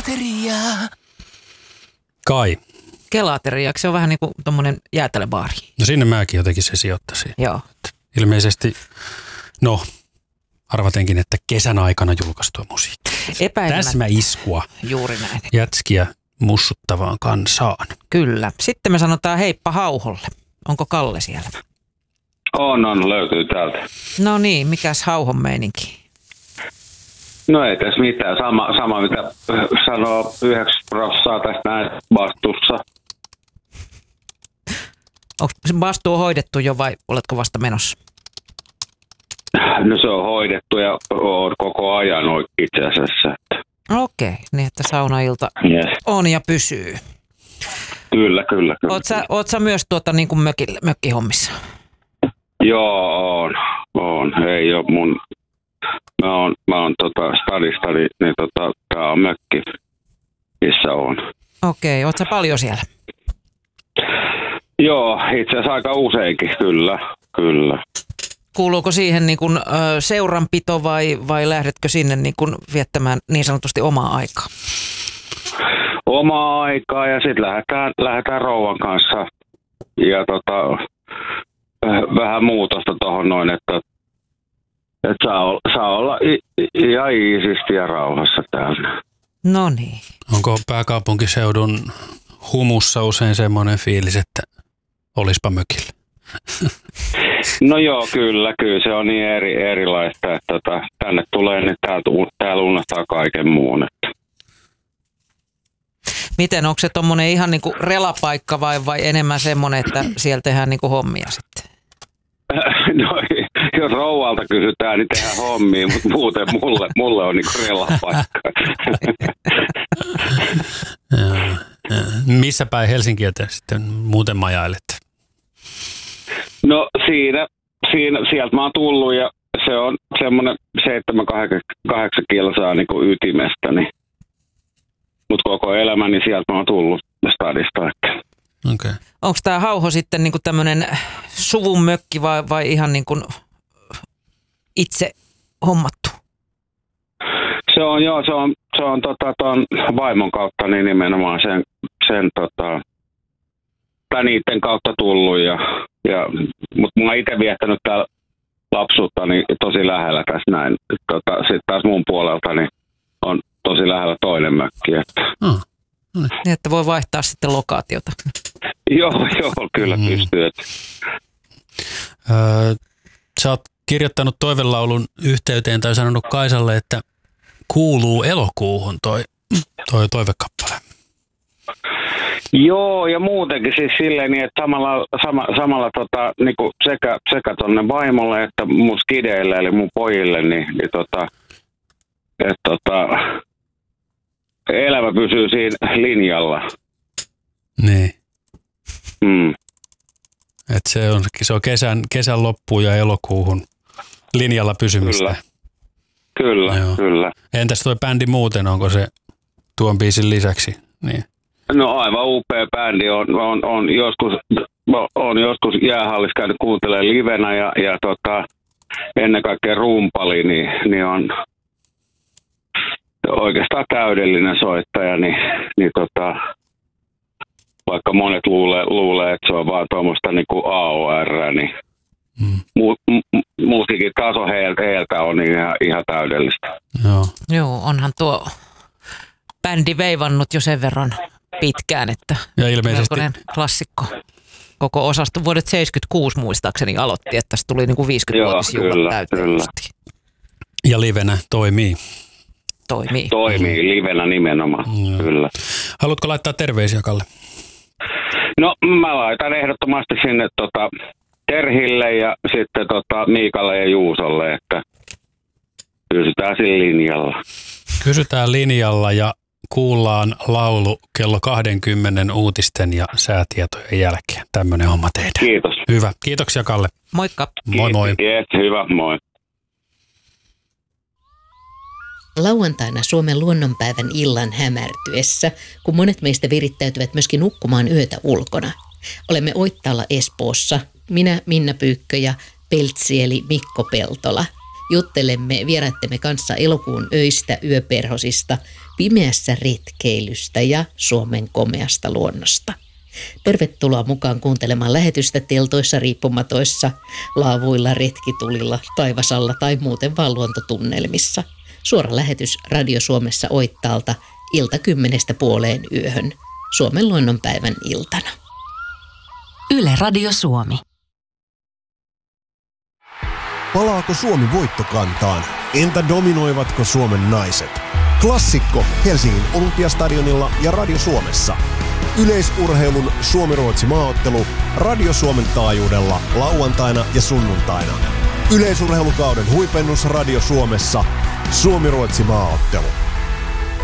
Kelateriaa. Kai. Kelateriaksi se on vähän niin kuin tommonen jäätelöbaari. No sinne mäkin jotenkin se sijoittaisin. Joo. Ilmeisesti, no arvatenkin, että kesän aikana julkaistua musiikkia. Epäilemättä. Täsmäiskua. Juuri näin. Jätskiä mussuttavaan kansaan. Kyllä. Sitten me sanotaan heippa Hauholle. Onko Kalle siellä? On, löytyy täältä. No niin, mikäs Hauhon meininki? No ei tässä mitään. Sama mitä sanoo 9% tästä näin vastuussa. Onko se vastuu hoidettu jo vai oletko vasta menossa? No se on hoidettu ja on koko ajan itse asiassa. Okei, niin että saunailta Yes. on ja pysyy. Kyllä. Oot sä myös niin kuin mökkihommissa? Joo, on. Ei ole mun... Mä oon stadista, niin tää on mökki, missä on. Okei, oot sä paljon siellä? Joo, itse asiassa aika useinkin, kyllä. Kuuluuko siihen niin kuin, seuranpito vai lähdetkö sinne niin kuin viettämään niin sanotusti omaa aikaa? Omaa aikaa ja sitten lähdetään rouvan kanssa ja vähän muutosta tohon noin, että saa olla ihan iisisti ja rauhassa täällä. No niin. Onko pääkaupunkiseudun humussa usein semmoinen fiilis, että olispa mökillä? No joo, kyllä se on niin erilaista, että tänne tulee, niin täällä unohtaa kaiken muun. Että. Miten, onko se tommonen ihan niinku relapaikka vai enemmän semmoinen, että siellä tehdään niinku hommia sitten? No jos rouvalta kysytään, niin tehdään hommia, mutta muuten mulle on niinku relapaikka. Missä päin Helsinkiä te sitten muuten majailette? No sieltä mä oon tullut ja se on semmoinen 7-8 kilsaa niin kuin ytimestä, niin. Mutta koko elämäni sieltä mä oon tullut stadista. Okay. Onko tämä Hauho sitten niinku tämmöinen suvun mökki vai ihan niinku itse hommattu? Se on ton vaimon kautta niin nimenomaan sen niiden kautta tullut mutta mä oon itse viettänyt täällä lapsuutta niin tosi lähellä tässä näin. Sitten taas mun puolelta niin on tosi lähellä toinen mökki. Niin, että voi vaihtaa sitten lokaatiota. Joo, kyllä pystyy. Sä oot kirjoittanut toivelaulun yhteyteen tai sanonut Kaisalle, että kuuluu elokuuhun toi toivekappale. Joo, ja muutenkin siis silleen niin, että samalla niinku sekä tonne vaimolle että mun skideille eli mun pojille, niin elämä pysyy siinä linjalla. Niin. Että se on kesän loppuun ja elokuuhun linjalla pysymistä. Kyllä. Entäs tuo bändi muuten, onko se tuon biisin lisäksi? Niin. No aivan upea bändi. On joskus jäähallissa käynyt kuuntelemaan livenä ja ennen kaikkea rumpali, niin on oikeastaan täydellinen soittaja, niin vaikka monet luulee, että se on vaan tuommoista niinku AOR, niin musiikin taso heiltä on ihan täydellistä. Joo, onhan tuo bändi veivannut jo sen verran pitkään, että ja ilmeisesti klassikko. Koko osasto vuodet 76 muistaakseni aloitti, että tässä tuli niinku 50-vuotisjuhlat täyteen. Ja livenä toimii. Toimii livenä nimenomaan, kyllä. Haluatko laittaa terveisiä, Kalle? No mä laitan ehdottomasti sinne Terhille ja sitten Miikalle ja Juusolle, että pysytään siinä linjalla. Pysytään linjalla ja kuullaan laulu kello 20 uutisten ja säätietojen jälkeen. Tämmöinen homma tehdään. Kiitos. Hyvä. Kiitoksia, Kalle. Moikka. Moi moi. Yes, hyvä, moi. Lauantaina Suomen luonnonpäivän illan hämärtyessä, kun monet meistä virittäytyvät myöskin nukkumaan yötä ulkona. Olemme Oittaalla Espoossa, minä Minna Pyykkö ja Peltsi eli Mikko Peltola. Juttelemme vieraittemme kanssa elokuun öistä, yöperhosista, pimeässä retkeilystä ja Suomen komeasta luonnosta. Tervetuloa mukaan kuuntelemaan lähetystä teltoissa, riippumatoissa, laavuilla, retkitulilla, taivasalla tai muuten vaan luontotunnelmissa. Suora lähetys Radio Suomessa Oittaalta ilta 10:00 Suomen luonnonpäivän iltana. Yle Radio Suomi. Palaako Suomi voittokantaan? Entä dominoivatko Suomen naiset? Klassikko Helsingin Olympiastadionilla ja Radio Suomessa. Yleisurheilun Suomi-Ruotsi maaottelu Radio Suomen taajuudella lauantaina ja sunnuntaina. Yleisurheilukauden huipennus Radio Suomessa. Suomi-Ruotsi maaottelu.